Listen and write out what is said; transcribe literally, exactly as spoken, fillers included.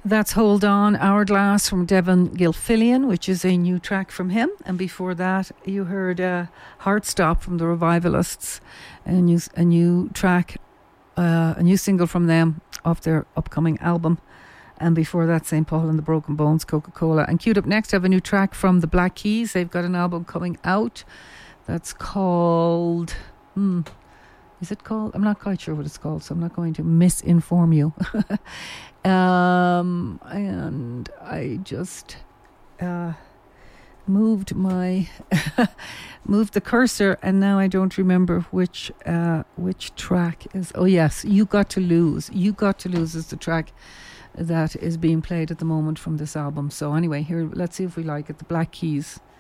That's Hold On, Hourglass from Devon Gilfillian, which is a new track from him. And before that, you heard uh, Heartstop from the Revivalists, a new, a new track, uh, a new single from them off their upcoming album. And before that, Saint Paul and the Broken Bones, Coca-Cola. And queued up next, I have a new track from the Black Keys. They've got an album coming out that's called... Hmm, is it called? I'm not quite sure what it's called, so I'm not going to misinform you. Um, and I just uh, moved my moved the cursor, and now I don't remember which uh, which track is. Oh yes, You Got to Lose. You Got to Lose is the track that is being played at the moment from this album. So anyway, here, let's see if we like it. The Black Keys.